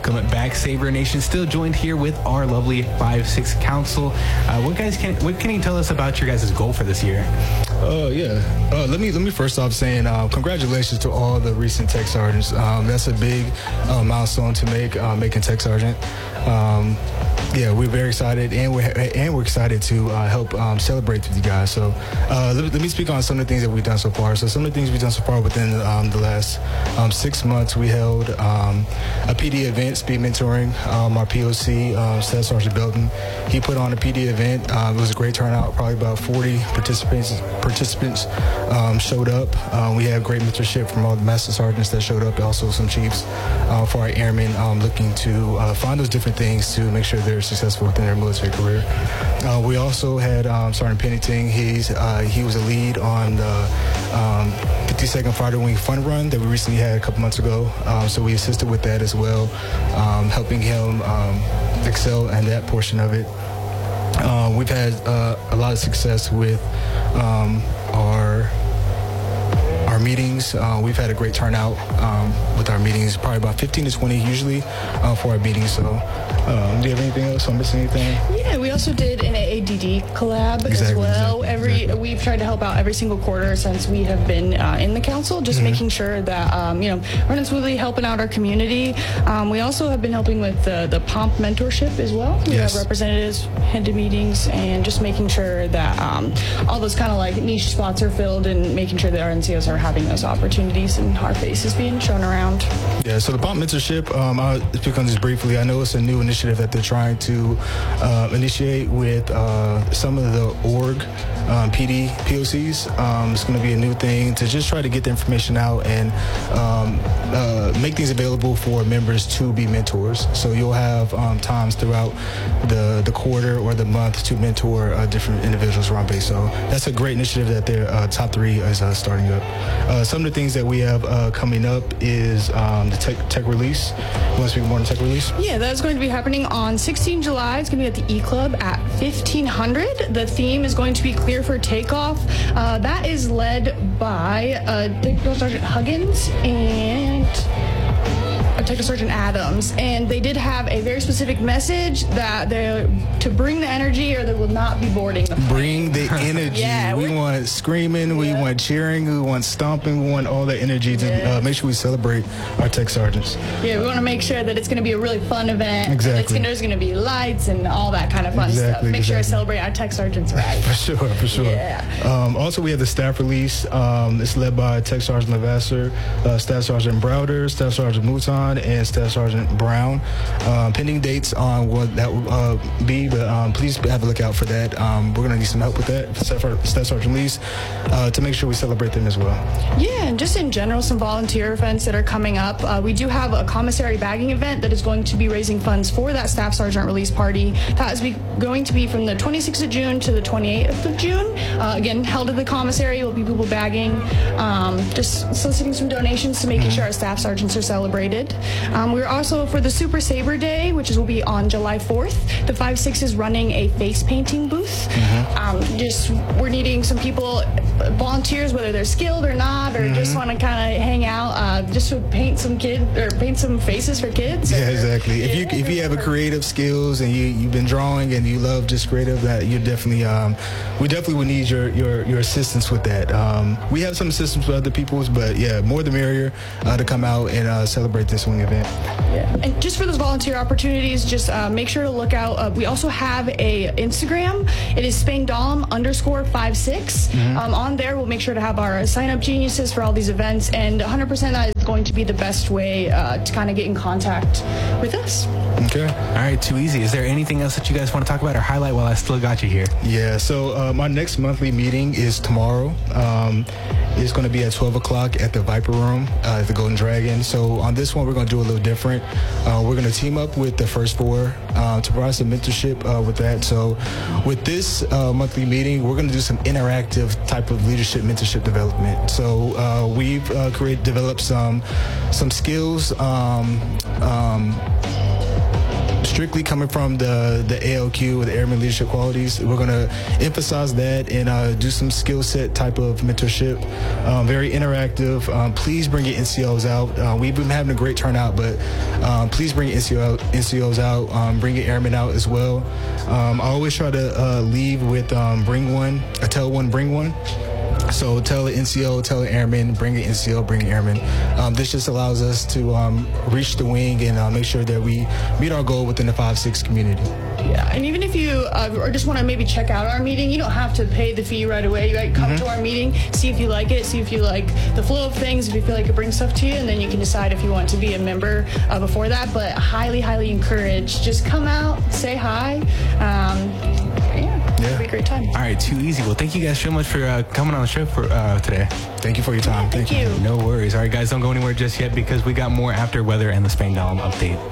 Welcome back, Saber Nation. Still joined here with our lovely 5-6 Council. What can you tell us about your guys' goal for this year? Let me first off saying congratulations to all the recent tech sergeants. That's a big milestone to make, making tech sergeant. We're very excited, and we're excited to help celebrate with you guys. So let me speak on some of the things that we've done so far. So some of the things we've done so far within the last 6 months, we held a PD event, speed mentoring. Our POC, Staff Sergeant Belton, he put on a PD event. It was a great turnout. Probably about 40 participants showed up. We had great mentorship from all the master sergeants that showed up, also some chiefs for our airmen looking to find those different things to make sure they're successful within their military career. We also had Sergeant Pennington. He was a lead on the 52nd Fighter Wing Fun Run that we recently had a couple months ago. So we assisted with that as well, helping him excel in that portion of it. We've had a lot of success with our meetings. We've had a great turnout with our meetings, probably about 15 to 20 usually for our meetings. So do you have anything else? I'm missing anything? Yeah, we also did an AADD collab as well. We've tried to help out every single quarter since we have been in the council, just making sure that running smoothly, helping out our community. We also have been helping with the POMP mentorship as well. We have representatives head to meetings and just making sure that all those kind of like niche spots are filled and making sure that our NCOs are having those opportunities and our faces being shown around. Yeah, so the POMP mentorship, I'll speak on this briefly. I know it's a new initiative that they're trying to initiate with some of the org PD POCs. It's going to be a new thing to just try to get the information out and make things available for members to be mentors. So you'll have times throughout the quarter or the month to mentor different individuals around base. So that's a great initiative that their top 3 is starting up. Some of the things that we have coming up is the tech release. You want to speak more on the tech release? Yeah, that's going to be happening on 16 July. It's going to be at the E-Club at 1500. The theme is going to be Clear for Takeoff. That is led by Technical Sergeant Huggins and Technical Sergeant Adams, and they did have a very specific message that they're to bring the energy or they will not be boarding the plane. Bring the energy. We want screaming, we want cheering, we want stomping, we want all that energy to make sure we celebrate our tech sergeants. Yeah, we want to make sure that it's going to be a really fun event. Exactly. There's going to be lights and all that kind of fun stuff. Make sure I celebrate our tech sergeants right. For sure. Yeah. Also, we have the staff release. It's led by Tech Sergeant Levasseur, Staff Sergeant Browder, Staff Sergeant Mouton, and Staff Sergeant Brown. Pending dates on what that will be, but please have a look out for that. We're going to need some help with that, Staff Sergeant Lee's, to make sure we celebrate them as well. Yeah, and just in general, some volunteer events that are coming up. We do have a commissary bagging event that is going to be raising funds for that Staff Sergeant release party. That is going to be from the 26th of June to the 28th of June. Again, held at the commissary. Will be people bagging, just soliciting some donations to making sure our Staff Sergeants are celebrated. We're also, for the Super Saber Day, which will be on July 4th, the 5-6 is running a face painting booth. We're needing some people, volunteers, whether they're skilled or not, or just want to kind of hang out, just to paint some faces for kids. Yeah, exactly. If you have a creative skills and you've been drawing and you love just creative, that you definitely we definitely would need your assistance with that. We have some assistance with other people's, but yeah, more the merrier to come out and celebrate this swing event. Yeah, and just for those volunteer opportunities, just make sure to look out. We also have a Instagram. It is Spangdahlem_56. On there, we'll make sure to have our sign-up geniuses for all these events, and 100% that is going to be the best way to kind of get in contact with us. Okay. All right, too easy. Is there anything else that you guys want to talk about or highlight while I still got you here? Yeah, so my next monthly meeting is tomorrow. It's going to be at 12 o'clock at the Viper Room, at the Golden Dragon. So on this one, we're going to do a little different. We're going to team up with the First Four to provide some mentorship with that. So with this monthly meeting, we're going to do some interactive type of leadership mentorship development. So we've developed some skills, strictly coming from the ALQ, or the Airman Leadership Qualities. We're going to emphasize that and do some skill set type of mentorship. Very interactive. Please bring your NCOs out. We've been having a great turnout, but please bring your NCOs out. Bring your airmen out as well. I always try to leave with bring one, tell one, bring one. So tell an NCO, tell an airman, bring an NCO, bring an airman. This just allows us to reach the wing and make sure that we meet our goal within the 5-6 community. Yeah, and even if you or just want to maybe check out our meeting, you don't have to pay the fee right away. You come to our meeting, see if you like it, see if you like the flow of things, if you feel like it brings stuff to you, and then you can decide if you want to be a member before that. But highly, highly encourage. Just come out, say hi. It'll be a great time. All right, too easy. Well, thank you guys so much for coming on the show for today. Thank you for your time. Thank you. No worries. All right, guys, don't go anywhere just yet because we got more after weather and the Spain Dome update.